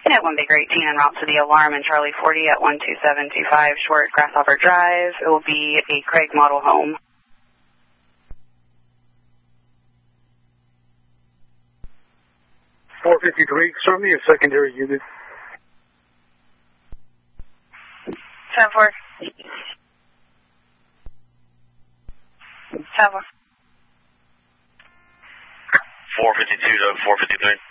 At 1 Baker 18 en route to the alarm in Charlie 40 at 12725 Short Grasshopper Drive. It will be a Craig model home. .453, serve me a secondary unit. 10-4. 10-4. 452 to 453.